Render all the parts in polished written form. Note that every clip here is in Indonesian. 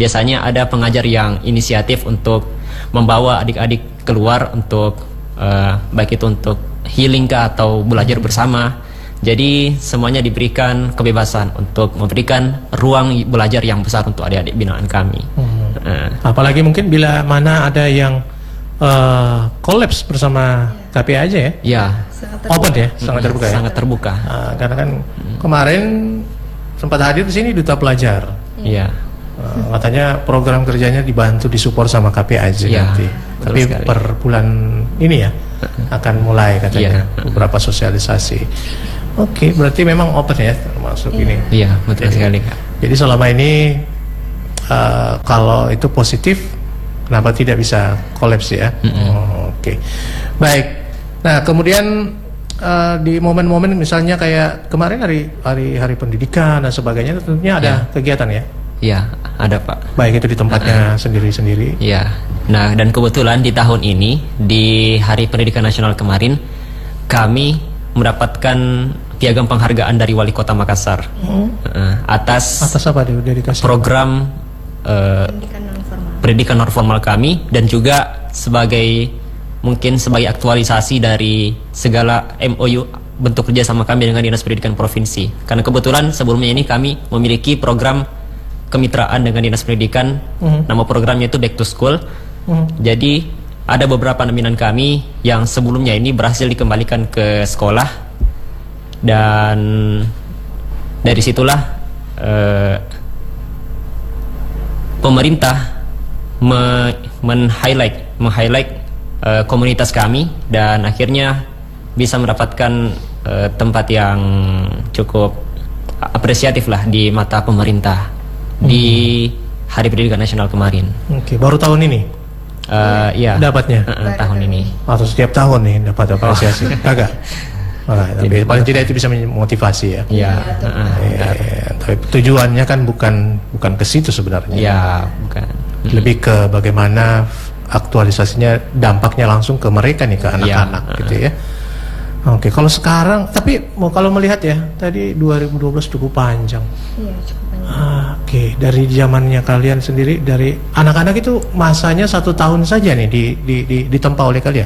biasanya ada pengajar yang inisiatif untuk membawa adik-adik keluar untuk baik itu untuk healing atau belajar bersama. Jadi semuanya diberikan kebebasan untuk memberikan ruang belajar yang besar untuk adik-adik binaan kami. Apalagi mungkin bila mana ada yang kolaps bersama KPI aja ya? Ya, open ya, sangat terbuka ya? Sangat terbuka. Karena kan kemarin sempat hadir di sini duta pelajar. Iya. Katanya program kerjanya dibantu disupport sama KPI aja nanti. Tapi sekali. Per bulan ini ya akan mulai katanya beberapa sosialisasi. Oke, berarti memang open ya termasuk ini. Iya, betul sekali Kak. Jadi selama ini kalau itu positif, kenapa tidak bisa kolaps ya? Oke. Baik. Nah, kemudian di momen-momen misalnya kayak kemarin hari pendidikan dan sebagainya, tentunya ada kegiatan ya? Iya, ada Pak. Baik itu di tempatnya sendiri-sendiri. Iya. Nah, dan kebetulan di tahun ini di Hari Pendidikan Nasional kemarin kami mendapatkan piagam penghargaan dari Wali Kota Makassar atas apa dia dikasih program pendidikan non formal kami, dan juga mungkin sebagai aktualisasi dari segala MOU bentuk kerjasama kami dengan Dinas Pendidikan Provinsi. Karena kebetulan sebelumnya ini kami memiliki program kemitraan dengan Dinas Pendidikan, nama programnya itu Back to School. Jadi ada beberapa nominasi kami yang sebelumnya ini berhasil dikembalikan ke sekolah, dan dari situlah pemerintah meng-highlight komunitas kami, dan akhirnya bisa mendapatkan tempat yang cukup apresiatif lah di mata pemerintah di Hari Pendidikan Nasional kemarin. Oke, baru tahun ini? Ya. Dapatnya? Tahun ini. Atau setiap tahun nih dapat apresiasi? Agak? Tapi paling tidak itu bisa memotivasi ya? Iya. Tapi tujuannya kan bukan ke situ sebenarnya. Iya, bukan. Lebih ke bagaimana aktualisasinya, dampaknya langsung ke mereka nih, ke anak-anak gitu ya. Oke, kalau sekarang, tapi kalau melihat ya, tadi 2012 cukup panjang. Iya, cukup panjang. Oke, dari zamannya kalian sendiri, dari anak-anak itu masanya 1 tahun saja nih ditempa oleh kalian?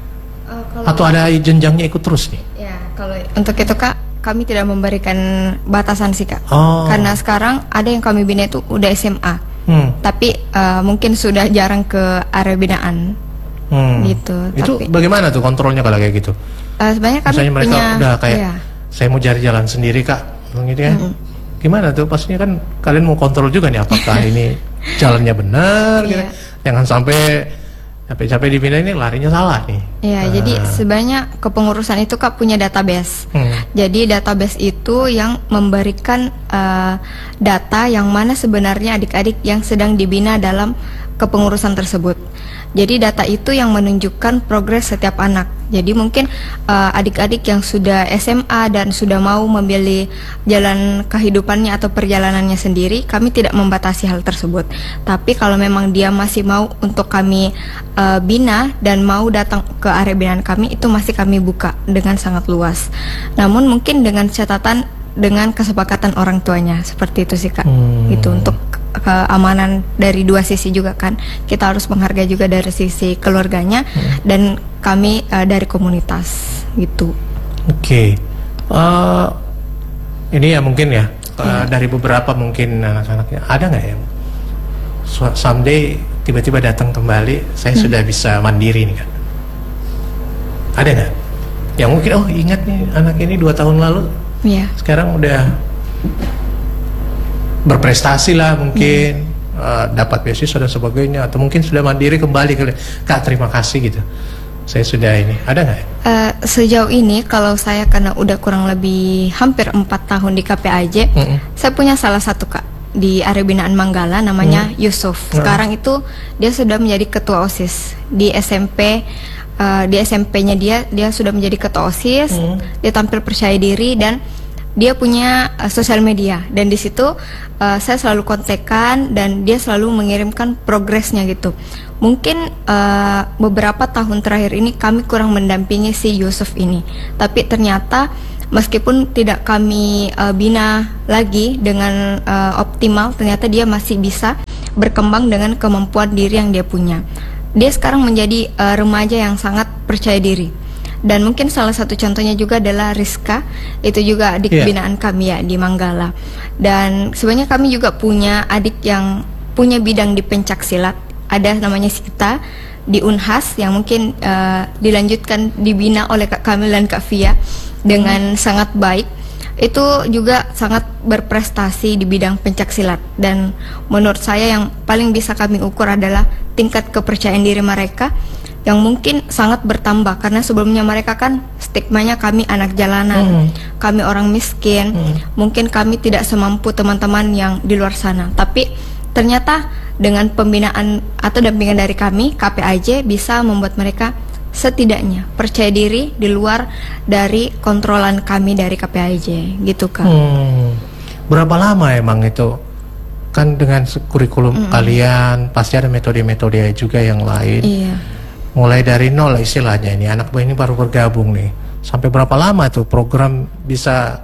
Atau ada jenjangnya ikut terus nih? Ya, kalau untuk itu Kak, kami tidak memberikan batasan sih Kak. Karena sekarang ada yang kami bina itu udah SMA. Tapi mungkin sudah jarang ke area binaan. Gitu. Itu tapi, bagaimana tuh kontrolnya kalau kayak gitu? Sebenarnya kami misalnya mereka punya, udah kayak saya mau cari jalan sendiri Kak, gitu ya. Gimana tuh? Pastinya kan kalian mau kontrol juga nih apakah ini jalannya benar gitu. Jangan sampai capek-capek dipindah ini larinya salah nih. Iya, jadi sebenarnya kepengurusan itu Kak punya database. Jadi database itu yang memberikan data yang mana sebenarnya adik-adik yang sedang dibina dalam kepengurusan tersebut. Jadi data itu yang menunjukkan progres setiap anak. Jadi mungkin adik-adik yang sudah SMA dan sudah mau memilih jalan kehidupannya atau perjalanannya sendiri, kami tidak membatasi hal tersebut. Tapi kalau memang dia masih mau untuk kami bina dan mau datang ke area binaan kami, itu masih kami buka dengan sangat luas. Namun mungkin dengan catatan, dengan kesepakatan orang tuanya, seperti itu sih Kak. Itu untuk keamanan dari dua sisi juga kan, kita harus menghargai juga dari sisi keluarganya dan kami dari komunitas gitu. Oke. Ini ya mungkin ya dari beberapa mungkin anak-anaknya ada nggak ya someday tiba-tiba datang kembali saya sudah bisa mandiri nih Kak? Ada nggak yang mungkin ingat nih anak ini 2 tahun lalu sekarang udah berprestasi lah mungkin, dapat beasiswa dan sebagainya, atau mungkin sudah mandiri kembali Kak, terima kasih gitu, saya sudah ini, ada nggak? Sejauh ini kalau saya karena udah kurang lebih hampir 4 tahun di KPAJ, saya punya salah satu Kak di area binaan Manggala namanya Yusuf. Sekarang itu dia sudah menjadi ketua OSIS di SMP. Di SMP-nya dia sudah menjadi ketua OSIS. Dia tampil percaya diri dan dia punya sosial media, dan di situ saya selalu kontekan dan dia selalu mengirimkan progresnya gitu. Mungkin beberapa tahun terakhir ini kami kurang mendampingi si Yusuf ini, tapi ternyata meskipun tidak kami bina lagi dengan optimal, ternyata dia masih bisa berkembang dengan kemampuan diri yang dia punya. Dia sekarang menjadi remaja yang sangat percaya diri. Dan mungkin salah satu contohnya juga adalah Rizka, itu juga adik binaan kami ya di Manggala. Dan sebenarnya kami juga punya adik yang punya bidang di pencak silat. Ada namanya Sita di Unhas yang mungkin dilanjutkan dibina oleh Kak Kamil dan Kak Fia dengan sangat baik. Itu juga sangat berprestasi di bidang pencak silat. Dan menurut saya yang paling bisa kami ukur adalah tingkat kepercayaan diri mereka yang mungkin sangat bertambah, karena sebelumnya mereka kan stigmanya kami anak jalanan, kami orang miskin, mungkin kami tidak semampu teman-teman yang di luar sana. Tapi ternyata dengan pembinaan atau dampingan dari kami, KPAJ bisa membuat mereka setidaknya percaya diri di luar dari kontrolan kami dari KPAJ, gitu Kak. Berapa lama emang itu? Kan dengan kurikulum kalian pasti ada metode-metode juga yang lain. Iya. Mulai dari nol istilahnya, ini anak ini baru bergabung nih. Sampai berapa lama tuh program bisa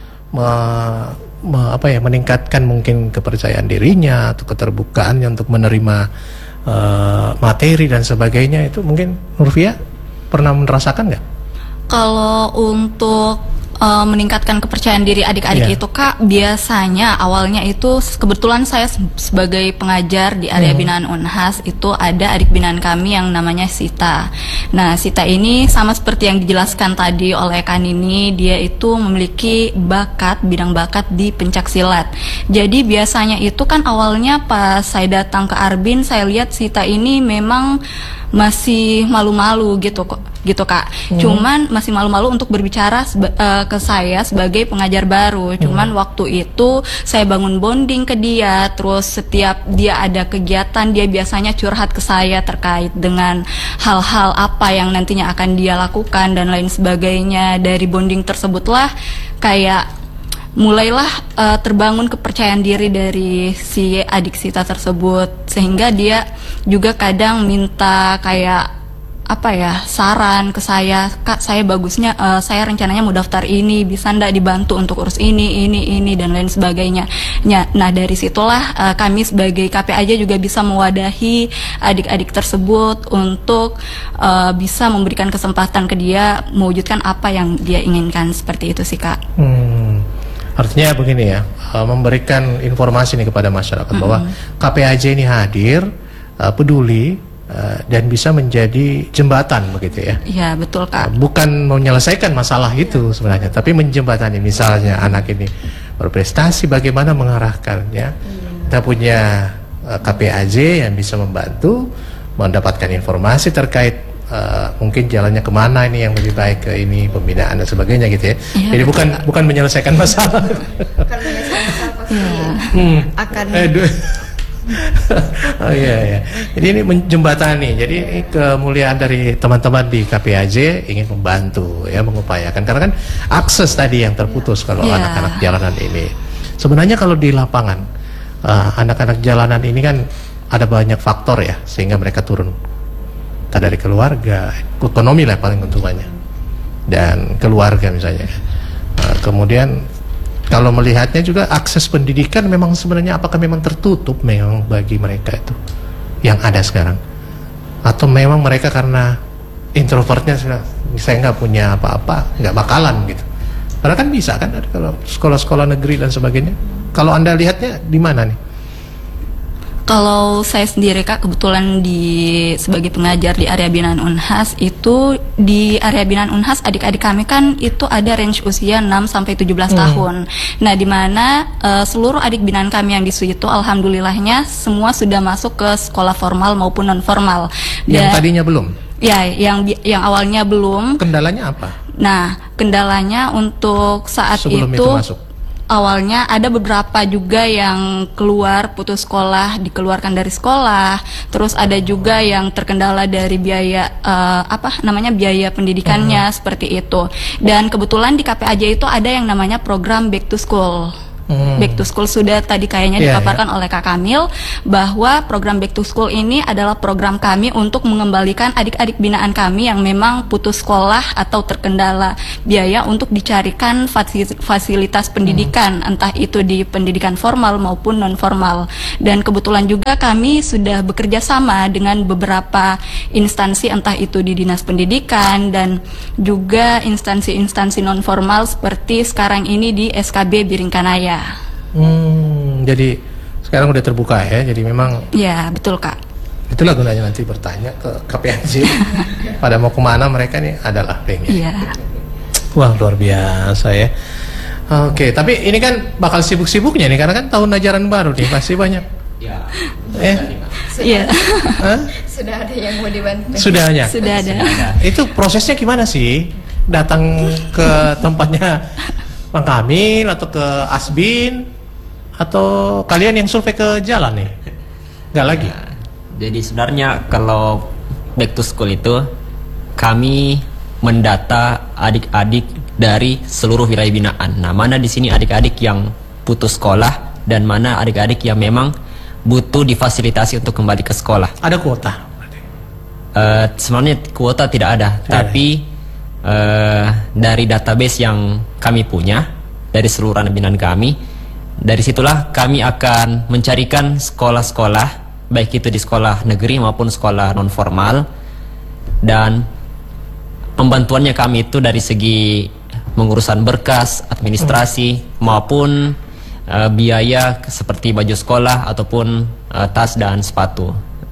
meningkatkan mungkin kepercayaan dirinya atau keterbukaannya untuk menerima materi dan sebagainya, itu mungkin Nurfia pernah merasakan nggak? Kalau untuk meningkatkan kepercayaan diri adik-adik itu Kak, biasanya awalnya itu kebetulan saya sebagai pengajar di area binaan Unhas, itu ada adik binaan kami yang namanya Sita. Nah, Sita ini sama seperti yang dijelaskan tadi oleh Kanini, dia itu memiliki bidang bakat di pencak silat. Jadi biasanya itu kan awalnya pas saya datang ke Arbin, saya lihat Sita ini memang masih malu-malu gitu Kak. Cuman masih malu-malu untuk berbicara ke saya sebagai pengajar baru. Cuman waktu itu saya bangun bonding ke dia, terus setiap dia ada kegiatan dia biasanya curhat ke saya terkait dengan hal-hal apa yang nantinya akan dia lakukan dan lain sebagainya. Dari bonding tersebutlah kayak mulailah terbangun kepercayaan diri dari si adik Sita tersebut, sehingga dia juga kadang minta kayak saran ke saya, Kak, saya bagusnya saya rencananya mau daftar ini, bisa ndak dibantu untuk urus ini dan lain sebagainya. Nah, dari situlah kami sebagai KPAJ juga bisa mewadahi adik-adik tersebut untuk bisa memberikan kesempatan ke dia mewujudkan apa yang dia inginkan, seperti itu sih Kak. Artinya begini ya, memberikan informasi nih kepada masyarakat bahwa KPAJ ini hadir, peduli, dan bisa menjadi jembatan begitu ya. Iya, betul Kak. Bukan menyelesaikan masalah itu sebenarnya, tapi menjembatani. Misalnya anak ini berprestasi, bagaimana mengarahkan ya. Kita punya KPAJ yang bisa membantu mendapatkan informasi terkait mungkin jalannya kemana ini yang lebih baik, ke ini pembinaan dan sebagainya gitu ya. Jadi bukan menyelesaikan masalah. Bukan menyelesaikan masalah, akan oh iya. Jadi ini menjembatani. Jadi ini kemuliaan dari teman-teman di KPAJ ingin membantu ya, mengupayakan, karena kan akses tadi yang terputus kalau anak-anak jalanan ini. Sebenarnya kalau di lapangan anak-anak jalanan ini kan ada banyak faktor ya sehingga mereka turun. Entah dari keluarga, ekonomi lah paling utamanya, dan keluarga misalnya. Kemudian kalau melihatnya juga akses pendidikan memang sebenarnya apakah memang tertutup memang bagi mereka itu yang ada sekarang, atau memang mereka karena introvertnya saya nggak punya apa-apa, nggak bakalan gitu. Karena kan bisa kan ada kalau sekolah-sekolah negeri dan sebagainya. Kalau Anda lihatnya di mana nih? Kalau saya sendiri Kak, kebetulan sebagai pengajar di area binaan Unhas, itu di area binaan Unhas adik-adik kami kan itu ada range usia 6 sampai 17 tahun. Nah, di mana seluruh adik binaan kami yang di situ alhamdulillahnya semua sudah masuk ke sekolah formal maupun non formal. Yang tadinya belum? Ya, yang awalnya belum. Kendalanya apa? Nah, kendalanya untuk saat sebelum itu masuk, awalnya ada beberapa juga yang keluar putus sekolah, dikeluarkan dari sekolah. Terus ada juga yang terkendala dari biaya biaya pendidikannya, seperti itu. Dan kebetulan di KPAJ itu ada yang namanya program back to school. Back to School sudah tadi kayaknya Iya, dipaparkan oleh Kak Kamil bahwa program Back to School ini adalah program kami untuk mengembalikan adik-adik binaan kami yang memang putus sekolah atau terkendala biaya untuk dicarikan fasilitas pendidikan, entah itu di pendidikan formal maupun non formal. Dan kebetulan juga kami sudah bekerja sama dengan beberapa instansi, entah itu di Dinas Pendidikan dan juga instansi-instansi non formal seperti sekarang ini di SKB Biringkanaya. Jadi sekarang udah terbuka ya. Jadi memang Ya, betul Kak. itulah gunanya nanti bertanya ke KPAJ pada mau kemana mereka nih adalah linknya. Iya. Wah, luar biasa ya. Oke, tapi ini kan bakal sibuk-sibuknya nih karena kan tahun ajaran baru nih, pasti banyak. Ya. Iya. Hah? Sudah ada yang mau dibantu. Sudah banyak. Sudah ada. Itu prosesnya gimana sih? Datang ke tempatnya Bang Kamil atau ke Asbin atau kalian yang survei ke jalan nih? Nggak lagi. Jadi sebenarnya kalau Back to School itu kami mendata adik-adik dari seluruh wilayah binaan. Nah, mana di sini adik-adik yang putus sekolah dan mana adik-adik yang memang butuh difasilitasi untuk kembali ke sekolah. Ada kuota. Sebenarnya kuota tidak ada, tapi dari database yang kami punya dari seluruh anak binaan kami, dari situlah kami akan mencarikan sekolah-sekolah baik itu di sekolah negeri maupun sekolah non formal, dan pembantuannya kami itu dari segi pengurusan berkas, administrasi maupun biaya seperti baju sekolah ataupun tas dan sepatu.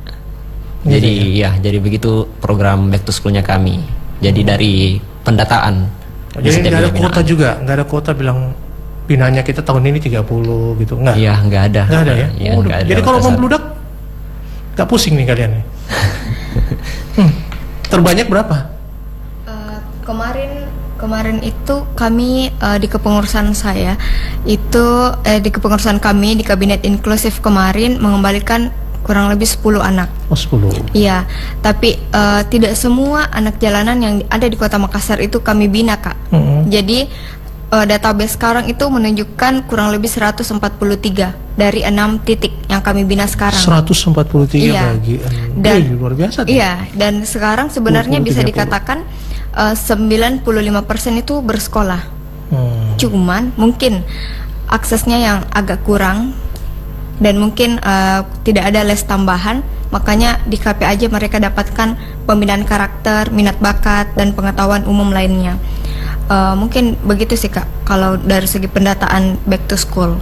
Jadi ya, jadi begitu program Back to School-nya kami. Jadi dari pendataan. Jadi nggak ada kuota juga, nggak ada kuota bilang binanya kita tahun ini 30 gitu, nggak? Iya, nggak ada. Nggak ada ya? Iya, Oh, nggak ada jadi kalau batasan. membludak, nggak pusing nih kalian nih? Terbanyak berapa? Kemarin itu kami di kepengurusan saya itu di kepengurusan kami di kabinet inklusif kemarin mengembalikan kurang lebih 10 anak. Oh, 10. Iya, tapi tidak semua anak jalanan yang ada di Kota Makassar itu kami bina, Kak. Jadi database sekarang itu menunjukkan kurang lebih 143 dari 6 titik yang kami bina sekarang. 143 Iya. bagi Dan luar biasa tuh. Iya, dan sekarang sebenarnya 20, bisa 30. dikatakan 95% itu bersekolah. Hmm. Cuman mungkin aksesnya yang agak kurang dan mungkin tidak ada les tambahan, makanya di KP aja mereka dapatkan pembinaan karakter, minat bakat dan pengetahuan umum lainnya. Mungkin begitu sih Kak kalau dari segi pendataan Back to School.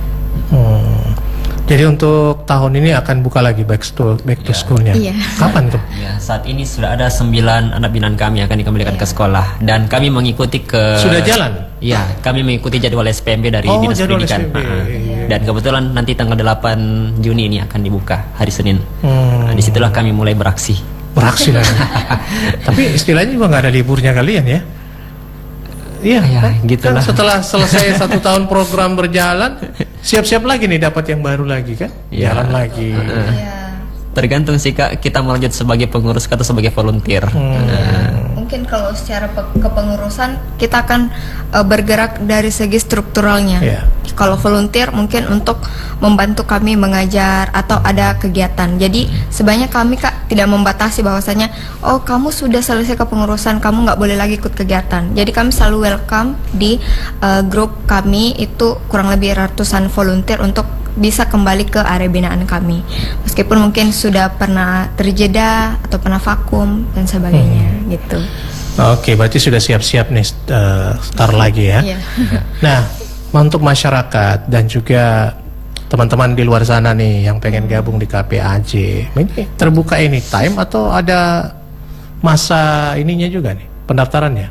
Jadi untuk tahun ini akan buka lagi back to school-nya. Iya. Kapan tuh? Ya, saat ini sudah ada 9 anak binaan kami yang akan dikembalikan ke sekolah, dan kami mengikuti Sudah jalan? Ya, kami mengikuti jadwal SPMB dari Oh, Dinas jadwal Pendidikan. SPMB. Dan kebetulan nanti tanggal 8 Juni ini akan dibuka hari Senin. Nah, Hmm. disitulah kami mulai beraksi. Beraksi lah. Tapi istilahnya juga nggak ada liburnya kalian ya? Iya, Ya, kan? gitulah. Kan setelah selesai 1 tahun program berjalan, siap-siap lagi nih dapat yang baru lagi kan? Ya. Jalan lagi. Tergantung sih Kak, kita mau lanjut sebagai pengurus atau sebagai volunteer. Mungkin kalau secara kepengurusan kita akan bergerak dari segi strukturalnya. Iya. Kalau volunteer mungkin untuk membantu kami mengajar atau ada kegiatan. Jadi sebanyak kami Kak tidak membatasi bahwasanya oh kamu sudah selesai kepengurusan, kamu nggak boleh lagi ikut kegiatan. Jadi kami selalu welcome di grup kami itu kurang lebih ratusan volunteer untuk bisa kembali ke area binaan kami. Meskipun mungkin sudah pernah terjeda atau pernah vakum dan sebagainya gitu. Oke, berarti sudah siap-siap nih start lagi ya. Iya. Nah, untuk masyarakat dan juga teman-teman di luar sana nih yang pengen gabung di KPAJ, ini terbuka anytime atau ada masa ininya juga nih pendaftarannya?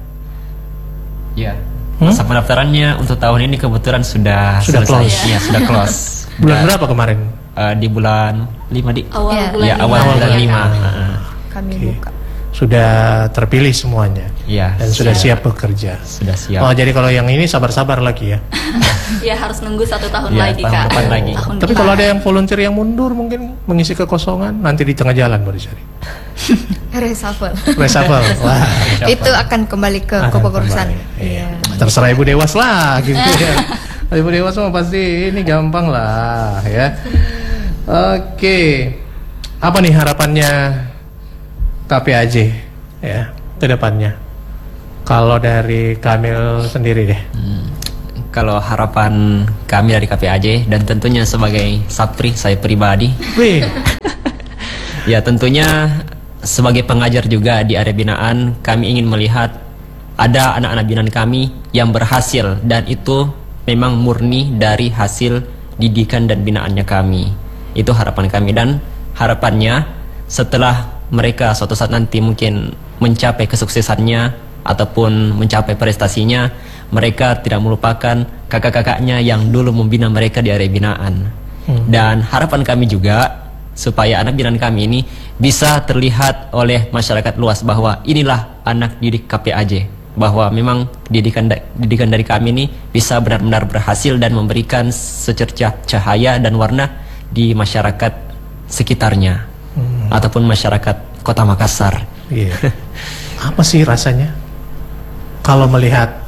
Ya. Masa pendaftarannya untuk tahun ini kebetulan sudah Sudah selesai. close. Ya, sudah close. Bulan berapa kemarin? Di bulan 5 di. Awal Iya. bulan Ya, lima. awal bulan Iya. 5. Kami Oke. buka. Sudah terpilih semuanya Ya, dan sudah siap bekerja. sudah siap. Oh, jadi kalau yang ini sabar-sabar lagi ya. Ya harus nunggu 1 tahun Ya, lagi tahun Kak. depan lagi. Tahun Tapi depan. kalau ada yang volunteer yang mundur mungkin mengisi kekosongan nanti di tengah jalan baru cari. Reshuffle. Reshuffle. Wah. Itu akan kembali ke Akan kepengurusan. kembali. Iya. Terserah Ibu Dewas lah gitu ya. Ibu dewasa mah pasti ini gampang lah ya. Oke. Apa nih harapannya KPAJ ya ke depannya? Kalau dari Kamil sendiri deh. Kalau harapan kami dari KPAJ dan tentunya sebagai Sapri saya pribadi, Wih, ya tentunya sebagai pengajar juga di area binaan, kami ingin melihat ada anak-anak binaan kami yang berhasil dan itu memang murni dari hasil didikan dan binaannya kami. Itu harapan kami dan harapannya setelah mereka suatu saat nanti mungkin mencapai kesuksesannya ataupun mencapai prestasinya, mereka tidak melupakan kakak-kakaknya yang dulu membina mereka di area binaan. Dan harapan kami juga supaya anak binaan kami ini bisa terlihat oleh masyarakat luas bahwa inilah anak didik KPAJ, bahwa memang didikan dari kami ini bisa benar-benar berhasil dan memberikan secercah cahaya dan warna di masyarakat sekitarnya ataupun masyarakat Kota Makassar. iya. Apa sih rasanya kalau melihat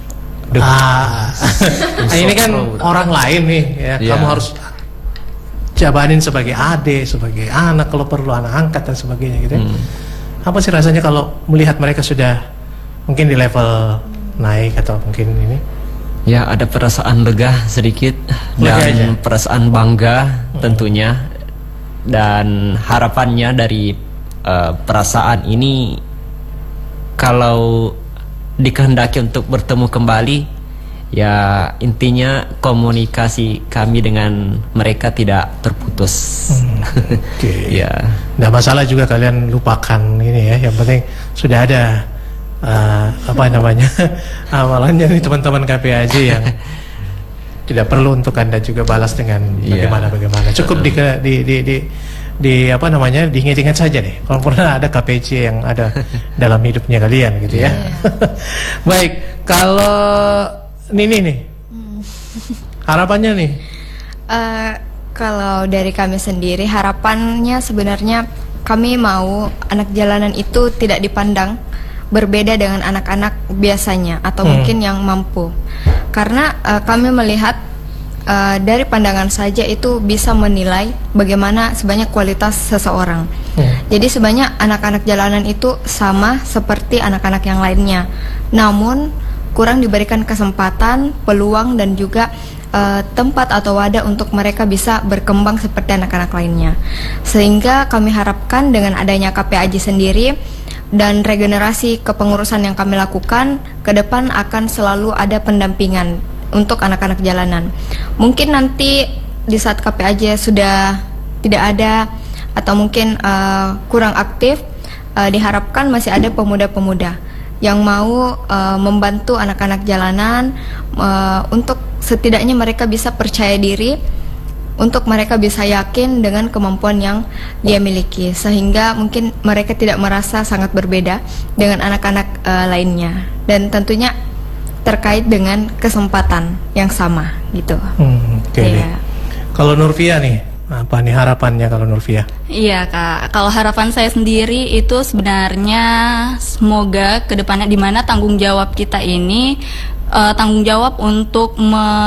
ini kan orang lain nih ya, kamu harus jabanin sebagai adik, sebagai anak, kalau perlu anak angkat dan sebagainya gitu. Apa sih rasanya kalau melihat mereka sudah mungkin di level naik atau mungkin ini? Ya, ada perasaan lega sedikit dan perasaan bangga tentunya, dan harapannya dari perasaan ini kalau dikehendaki untuk bertemu kembali, ya intinya komunikasi kami dengan mereka tidak terputus. Oke. Ya. Nggak masalah juga kalian lupakan ini ya. Yang penting sudah ada apa namanya amalannya nih teman-teman KPAJ yang tidak perlu untuk Anda juga balas dengan bagaimana. Cukup di apa namanya diingat-ingat saja deh kalau pernah ada KPC yang ada dalam hidupnya kalian gitu ya. Baik, kalau Nini nih harapannya nih. Kalau dari kami sendiri harapannya sebenarnya kami mau anak jalanan itu tidak dipandang berbeda dengan anak-anak biasanya atau mungkin yang mampu, karena kami melihat dari pandangan saja itu bisa menilai bagaimana sebanyak kualitas seseorang. Jadi sebanyak anak-anak jalanan itu sama seperti anak-anak yang lainnya, namun kurang diberikan kesempatan, peluang dan juga tempat atau wadah untuk mereka bisa berkembang seperti anak-anak lainnya. Sehingga kami harapkan dengan adanya KPAJ sendiri dan regenerasi kepengurusan yang kami lakukan, ke depan akan selalu ada pendampingan untuk anak-anak jalanan. Mungkin nanti di saat KPAJ sudah tidak ada atau mungkin kurang aktif, diharapkan masih ada pemuda-pemuda yang mau membantu anak-anak jalanan untuk setidaknya mereka bisa percaya diri, untuk mereka bisa yakin dengan kemampuan yang dia miliki, sehingga mungkin mereka tidak merasa sangat berbeda dengan anak-anak lainnya, dan tentunya terkait dengan kesempatan yang sama gitu. Iya. Kalau Nurvia nih, apa nih harapannya kalau Nurvia? Iya Kak, kalau harapan saya sendiri itu sebenarnya semoga kedepannya dimana tanggung jawab kita ini tanggung jawab untuk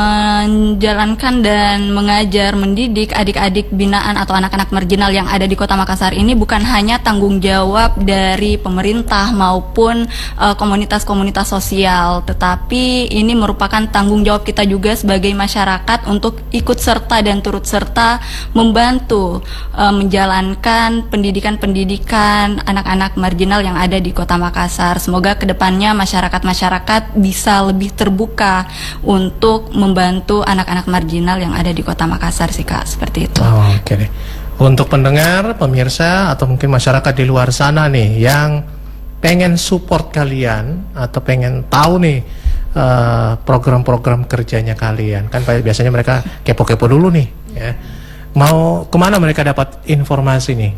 menjalankan dan mengajar, mendidik adik-adik binaan atau anak-anak marginal yang ada di Kota Makassar ini bukan hanya tanggung jawab dari pemerintah maupun komunitas-komunitas sosial, tetapi ini merupakan tanggung jawab kita juga sebagai masyarakat untuk ikut serta dan turut serta membantu menjalankan pendidikan-pendidikan anak-anak marginal yang ada di Kota Makassar. Semoga kedepannya masyarakat-masyarakat bisa lebih terbuka untuk membantu anak-anak marginal yang ada di Kota Makassar sih Kak, seperti itu. Oke deh. Untuk pendengar, pemirsa atau mungkin masyarakat di luar sana nih yang pengen support kalian atau pengen tahu nih program-program kerjanya kalian, kan biasanya mereka kepo-kepo dulu nih ya. Mau kemana mereka dapat informasi nih?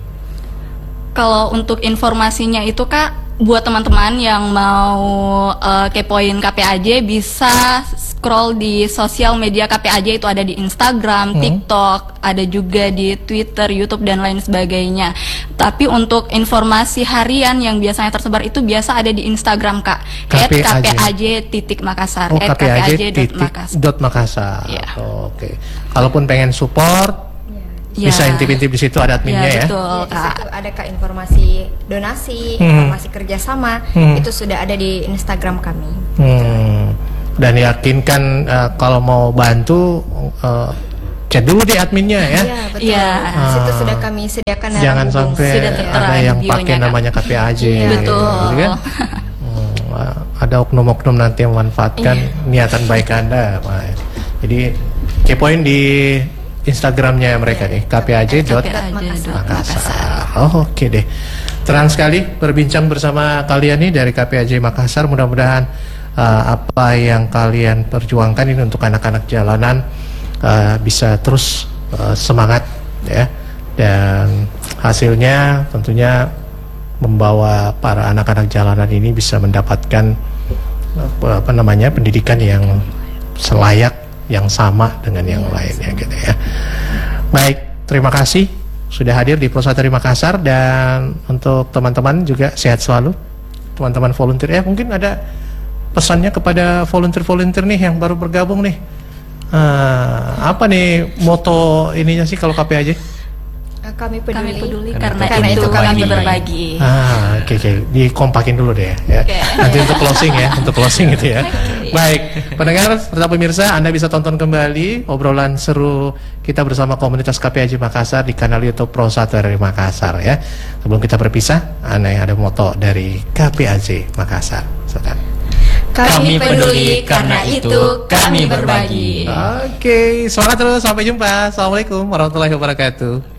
Kalau untuk informasinya itu Kak, buat teman-teman yang mau kepoin KPAJ bisa scroll di sosial media KPAJ itu ada di Instagram, TikTok, ada juga di Twitter, YouTube dan lain sebagainya. Tapi untuk informasi harian yang biasanya tersebar itu biasa ada di Instagram Kak, @kpaj.makassar. Oh, kpaj.makassar. Iya. Oke. Kalaupun pengen support Ya. bisa intip-intip di situ ada adminnya ya. Betul, Di Kak. situ ada Kak informasi donasi, informasi kerjasama, itu sudah ada di Instagram kami. Dan yakinkan kalau mau bantu chat dulu deh adminnya ya. Iya, betul. Iya. Di situ sudah kami sediakan Jangan hubung. sampai Sudah tertera ada yang di bionya, pakai Kak. namanya KPAJ. Iya, Betul. Gitu kan? Ada oknum-oknum nanti yang memanfaatkan niatan baik Anda. Wah, jadi kepoin di Instagramnya mereka nih, kpaj.makassar. Oh, oke deh. Terang sekali berbincang bersama kalian nih dari KPAJ Makassar. Mudah-mudahan apa yang kalian perjuangkan ini untuk anak-anak jalanan bisa terus semangat ya, dan hasilnya tentunya membawa para anak-anak jalanan ini bisa mendapatkan pendidikan yang selayak, yang sama dengan yang lainnya gitu ya. Baik, terima kasih sudah hadir di Prosateri Makassar, dan untuk teman-teman juga sehat selalu. Teman-teman volunteer mungkin ada pesannya kepada volunteer-volunteer nih yang baru bergabung nih. Apa nih moto ininya sih kalau KPAJ? Kami Kami peduli. peduli karena Karena itu itu kami kami berbagi. Oke, dikompakin dulu deh ya. Oke. Nanti untuk closing ya, untuk closing gitu ya. Baik, pendengar serta pemirsa, Anda bisa tonton kembali obrolan seru kita bersama komunitas KPAJ Makassar di kanal YouTube Prosateri Makassar ya. Sebelum kita berpisah, ada moto dari KPAJ Makassar. Silakan. Kami peduli karena itu kami berbagi. Oke, semangat terus, sampai jumpa. Assalamualaikum warahmatullahi wabarakatuh.